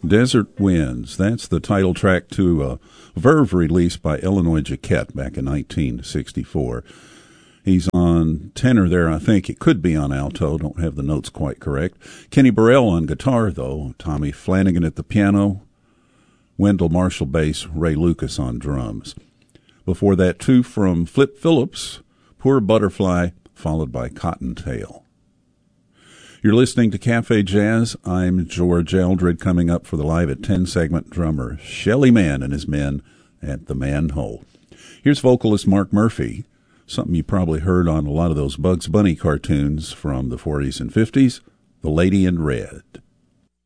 Desert Winds. That's the title track to a Verve release by Illinois Jacquet back in 1964. He's on tenor there, I think. It could be on alto. Don't have the notes quite correct. Kenny Burrell on guitar, though. Tommy Flanagan at the piano. Wendell Marshall bass. Ray Lucas on drums. Before that, two from Flip Phillips, Poor Butterfly, followed by Cottontail. You're listening to Cafe Jazz. I'm George Eldred, coming up for the Live at 10 segment, drummer Shelly Manne and his men at the Manhole. Here's vocalist Mark Murphy, something you probably heard on a lot of those Bugs Bunny cartoons from the 40s and 50s, The Lady in Red.